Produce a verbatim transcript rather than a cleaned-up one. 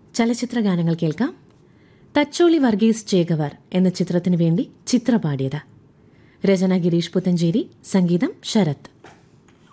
ചലച്ചിത്ര ഗാനങ്ങൾ കേൾക്കാം. തച്ചോളി വർഗീസ് ചേകവർ എന്ന ചിത്രത്തിനു വേണ്ടി ചിത്ര പാടിയത്. രചന ഗിരീഷ് പുത്തഞ്ചേരി, സംഗീതം ശരത്.